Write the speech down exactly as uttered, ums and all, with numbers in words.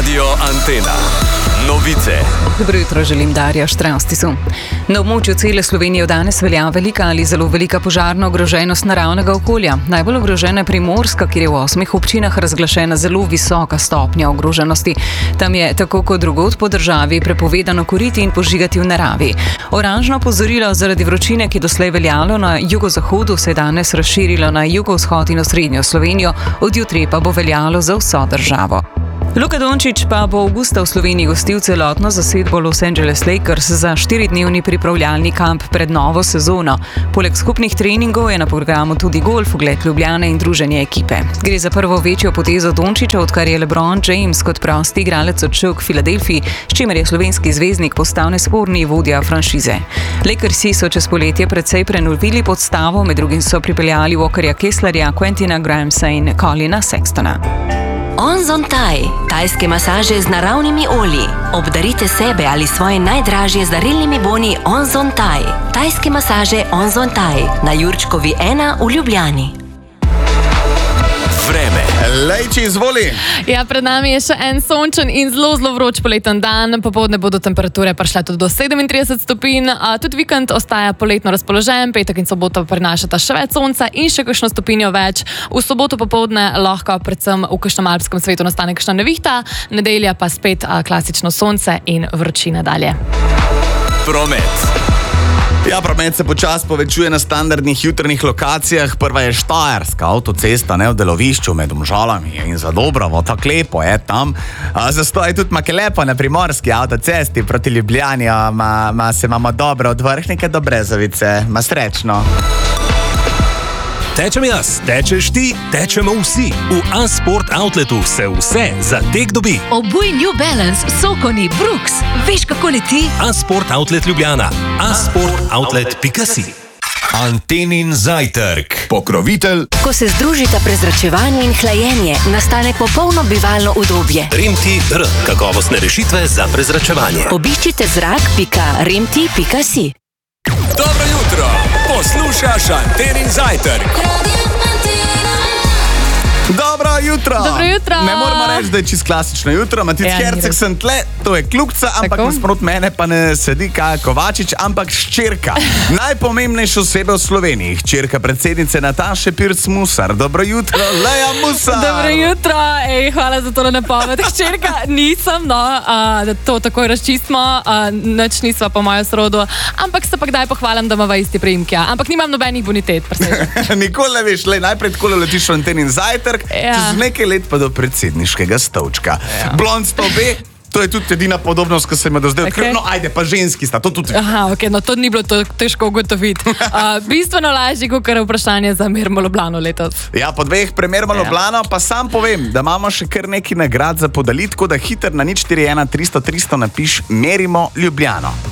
Radio Antena. Novice. Dobro jutro, želim Darja Štranstisu. Na območju cele Slovenije danes velja velika ali zelo velika požarna ogroženost naravnega okolja. Najbolj ogrožena je Primorska, kjer je v osmih občinah razglašena zelo visoka stopnja ogroženosti. Tam je, tako kot drugod po državi, prepovedano kuriti in požigati v naravi. Oranžno opozorilo zaradi vročine, ki je doslej veljalo na jugozahodu, se je danes razširilo na jugovzhod in osrednjo Slovenijo, od jutri pa bo veljalo za vso državo. Luka Dončić pa bo avgusta v Sloveniji gostil celotno zasedbo Los Angeles Lakers za štiridnevni pripravljalni kamp pred novo sezono. Poleg skupnih treningov je na programu tudi golf, ogled Ljubljane in druženje ekipe. Gre za prvo večjo potezo Dončića, odkar je LeBron James kot prosti igralec odšel k Filadelfiji, s čimer je slovenski zvezdnik postal nesporni vodja franšize. Lakersi so čez poletje precej prenovili podstavo, med drugim so pripeljali Walkerja Kesslerja, Quentina Grimesa in Collina Sextona. Onzon Thai, tajske masaže z naravnimi olji. Obdarite sebe ali svoje najdražje z darilnimi boni Onzon Thai. Tajske masaže Onzon Thai na Jurčkovi ena v Ljubljani. Vreme. Lejči, izvoli. Ja, pred nami je še en sončen in zelo, zelo vroč poleten dan. Popoldne bodo temperature prišle tudi do sedemintrideset stopinj. Tudi vikend ostaja poletno razpoložen, petek in soboto prinašata še več sonca in še kakšno stopinjo več. V soboto popoldne lahko predvsem v kakšnem alpskem svetu nastane kakšna nevihta, nedelja pa spet klasično sonce in vročina dalje. Promet. Ja, promet se počasi povečuje na standardnih jutrnih lokacijah. Prva je Štajerska avtocesta, ne, v delovišču med Domžalami in Zadobrovo, tako lepo je tam. Zastoj je tudi Makelepa na Primorski avtocesti proti Ljubljani, ma, ma se imamo dobro od Vrhnike do Brezovice. Ma srečno. Tečem jaz, tečeš ti, tečemo vsi. V A-Sport Outletu se vse za tek dobi. Obuj New Balance, Sokoni, Brooks. Veš, kako leti? A-Sport Outlet Ljubljana. a sport outlet pika si. Antenin zajtrk. Pokrovitelj. Ko se združita prezračevanje in hlajenje, nastane popolno bivalno udobje. Remti R. Kakovostne rešitve za prezračevanje. Obiščite zrak pika remti pika si. Dobro jutro. Poslušaš Antenin zajtrk. Dobro jutro. Dobro jutro. Ne moramo reči, da je čist klasično jutro. Matic Ja, Herceg sem tle, to je kljukca, ampak Tako? nasprot mene pa ne sedi Kaja Kovačič, ampak hčerka. Najpomembnejša oseba v Sloveniji, hčerka predsednice Nataše Pirc Musar. Dobro jutro, Leja Musar. Dobro jutro, ej, hvala za tole napoved. Hčerka, nisem, no, a, da to takoj razčistimo, a, nič nisva po mojo srodu, ampak se pa kdaj pohvalim, da imava isti priimki, ampak nimam nobenih bonitet. Nikoli ne veš, le najprej tako letiš v Antenin zajtrk, Ja. čez nekaj let pa do predsedniškega stolčka. Ja. Blond sta obe, to je tudi edina podobnost, ki se mi do zdaj odkrila. Okay. No, ajde, pa ženski sta, to tudi. Aha, ok, no to ni bilo to težko ugotoviti. Uh, bistveno lažje, kot je vprašanje za Mermo Ljubljano letos. Ja, po dveh primerima Ja. Ljubljano, pa sam povem, da imamo še kar nekaj nagrad za podeliti, tako da hiter na nič štiri ena tristo tristo napiš Merimo Ljubljano.